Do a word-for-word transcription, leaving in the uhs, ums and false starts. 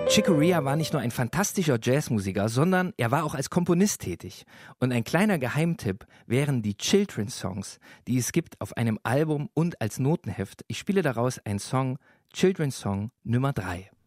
Chick Corea war nicht nur ein fantastischer Jazzmusiker, sondern er war auch als Komponist tätig. Und ein kleiner Geheimtipp wären die Children's Songs, die es gibt auf einem Album und als Notenheft. Ich spiele daraus einen Song, Children's Song Nummer drei.